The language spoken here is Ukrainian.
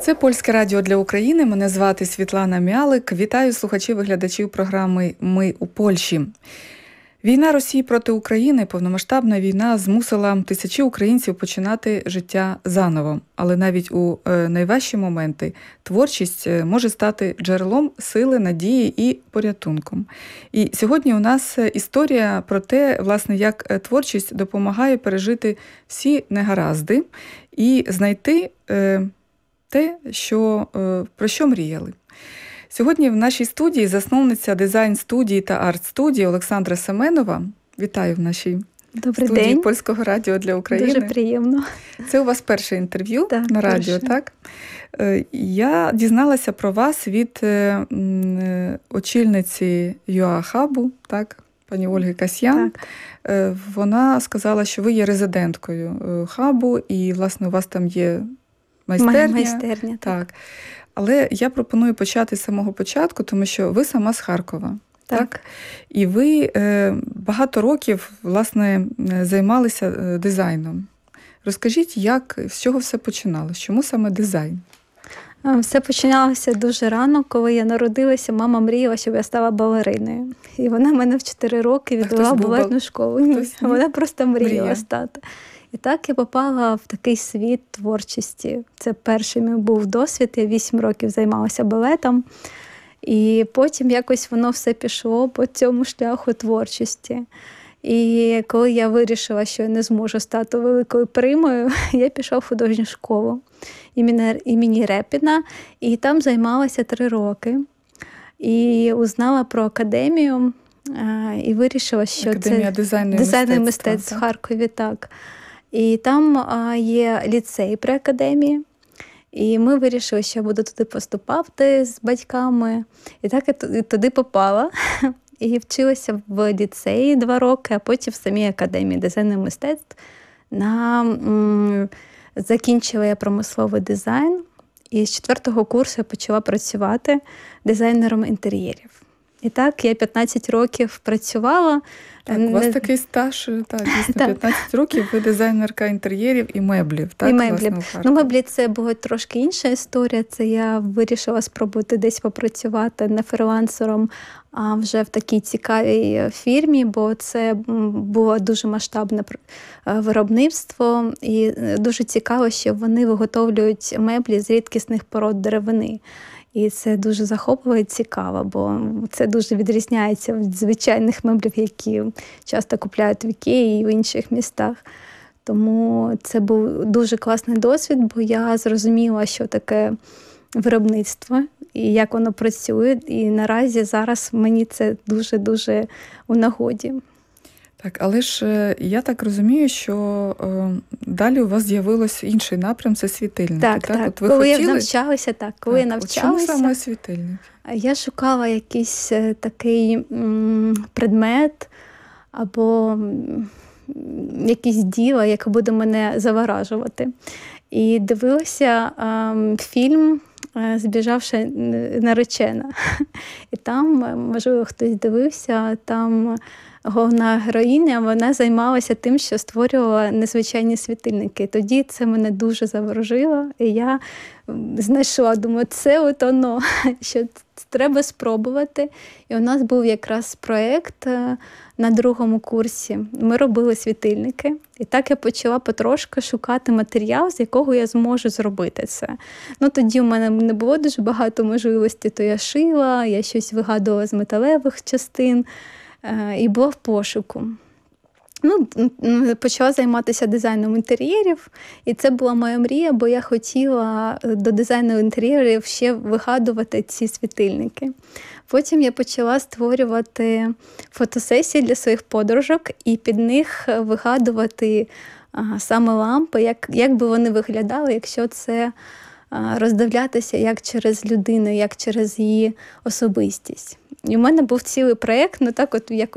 Це Польське радіо для України. Мене звати Світлана Мялик. Вітаю слухачів і глядачів програми «Ми у Польщі». Війна Росії проти України, повномасштабна війна, змусила тисячі українців починати життя заново. Але навіть у найважчі моменти творчість може стати джерелом сили, надії і порятунком. І сьогодні у нас історія про те, власне, як творчість допомагає пережити всі негаразди і знайти те, про що мріяли. Сьогодні в нашій студії засновниця дизайн-студії та арт-студії Олександра Семенова. Вітаю в нашій студії день. Польського радіо для України. Дуже приємно. Це у вас перше інтерв'ю на радіо, так? Я дізналася про вас від очільниці ЮА-хабу, так? Пані Ольги Касьян. Так. Вона сказала, що ви є резиденткою хабу і, власне, у вас там є майстерня. Так. Але я пропоную почати з самого початку, тому що ви сама з Харкова. Так? І ви багато років, власне, займалися дизайном. Розкажіть, з чого все починалося? Чому саме дизайн? Все починалося дуже рано. Коли я народилася, мама мріяла, щоб я стала балериною. І вона мене в 4 роки відвела в балетну школу. Вона просто мріяла стати. І так я попала в такий світ творчості. Це перший мій був досвід. Я 8 років займалася балетом. І потім якось воно все пішло по цьому шляху творчості. І коли я вирішила, що я не зможу стати великою примою, я пішла в художню школу імені Репіна. І там займалася 3 роки. І узнала про академію. І вирішила, що Академія це дизайну мистецтв в Харкові. Так. І там є ліцей при академії. І ми вирішили, що я буду туди поступати з батьками. І так я туди попала. І вчилася в ліцеї 2 роки, а потім в самій академії дизайну мистецтв. Закінчила я промисловий дизайн. І з 4-го курсу я почала працювати дизайнером інтер'єрів. І так, я 15 років працювала. Так, у вас такий стаж, дійсно, 15 років, ви дизайнерка інтер'єрів і меблів, так? І меблів. Меблі – це була трошки інша історія. Це я вирішила спробувати десь попрацювати не фрилансером, а вже в такій цікавій фірмі, бо це було дуже масштабне виробництво. І дуже цікаво, що вони виготовлюють меблі з рідкісних пород деревини. І це дуже захопливо і цікаво, бо це дуже відрізняється від звичайних меблів, які часто купляють в Ікеї і в інших містах. Тому це був дуже класний досвід, бо я зрозуміла, що таке виробництво і як воно працює. І наразі зараз мені це дуже-дуже у нагоді. Так, але ж я так розумію, що далі у вас з'явилось інший напрям – це світильники. Так. От ви коли хотіли... я навчалася, Чому саме світильники? Я шукала якийсь такий предмет або якесь діло, яке буде мене заворажувати. І дивилася фільм «Збіжавша наречена». І там, можливо, хтось дивився, там головна героїня, вона займалася тим, що створювала незвичайні світильники. Тоді це мене дуже заворожило, і я знайшла, думаю, це от воно, що треба спробувати. І у нас був якраз проєкт на 2-му курсі. Ми робили світильники. І так я почала потрошки шукати матеріал, з якого я зможу зробити це. Тоді в мене не було дуже багато можливостей, то я шила, я щось вигадувала з металевих частин. І була в пошуку. Почала займатися дизайном інтер'єрів, і це була моя мрія, бо я хотіла до дизайну інтер'єрів ще вигадувати ці світильники. Потім я почала створювати фотосесії для своїх подружок і під них вигадувати саме лампи, як би вони виглядали, якщо це роздивлятися як через людину, як через її особистість. І в мене був цілий проєкт, так от якось